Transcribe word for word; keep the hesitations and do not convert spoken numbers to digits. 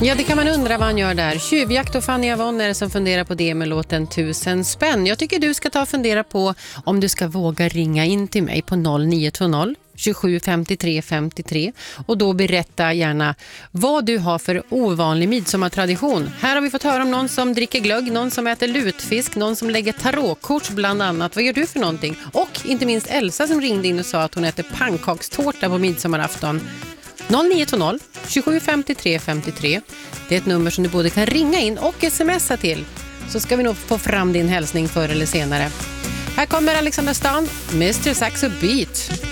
Ja, det kan man undra vad han gör där. Tjuvjakt och Fanny Avonner som funderar på det med låten Tusen spänn. Jag tycker du ska ta och fundera på om du ska våga ringa in till mig på noll nio två noll tjugosju femtiotre femtiotre och då berätta gärna vad du har för ovanlig midsommartradition. Här har vi fått höra om någon som dricker glögg, någon som äter lutfisk, någon som lägger tarotkort bland annat. Vad gör du för någonting? Och inte minst Elsa som ringde in och sa att hon äter pannkakstårta på midsommarafton. noll nio två noll tjugosju femtiotre femtiotre. Det är ett nummer som du både kan ringa in och smsa till. Så ska vi nog få fram din hälsning förr eller senare. Här kommer Alexander Stan, mister Saxo Beat.